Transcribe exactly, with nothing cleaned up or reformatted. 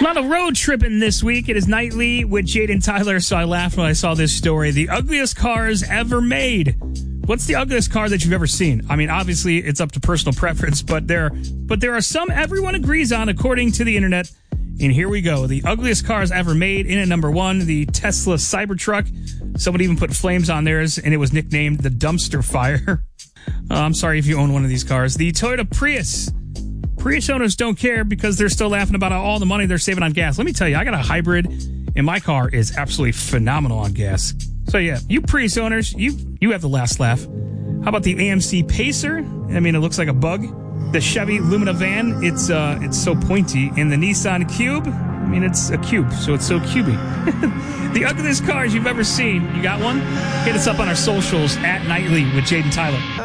A lot of road tripping this week. It is Nightly with Jaden Tyler, so I laughed when I saw this story. The ugliest cars ever made. What's the ugliest car that you've ever seen? I mean, obviously, it's up to personal preference, but there, but there are some everyone agrees on, according to the internet. And here we go. The ugliest cars ever made. In at number one, the Tesla Cybertruck. Someone even put flames on theirs, and it was nicknamed the Dumpster Fire. uh, I'm sorry if you own one of these cars. The Toyota Prius. Prius owners don't care because they're still laughing about all the money they're saving on gas. Let me tell you, I got a hybrid, and my car is absolutely phenomenal on gas. So yeah, you Prius owners, you you have the last laugh. How about the A M C Pacer? I mean, it looks like a bug. The Chevy Lumina van, it's uh, it's so pointy. And the Nissan Cube, I mean, it's a cube, so it's so cubey. The ugliest cars you've ever seen. You got one? Hit us up on our socials at Nightly with Jaden Tyler.